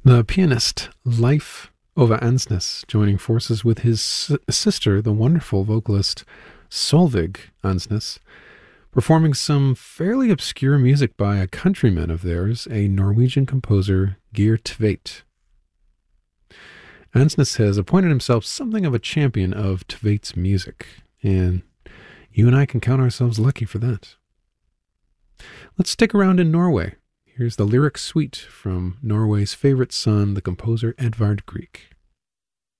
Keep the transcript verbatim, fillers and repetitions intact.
The pianist Leif Ove Ansnes joining forces with his s- sister, the wonderful vocalist Solveig Ansnes, performing some fairly obscure music by a countryman of theirs, a Norwegian composer, Geir Tveit. Ansnes has appointed himself something of a champion of Tveit's music, and you and I can count ourselves lucky for that. Let's stick around in Norway. Here's the lyric suite from Norway's favorite son, the composer Edvard Grieg.